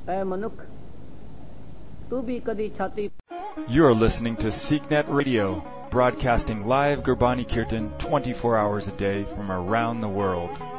ऐ मनुख तू भी कदी छाती You are listening to SeekNet Radio, broadcasting live Gurbani Kirtan 24 hours a day from around the world.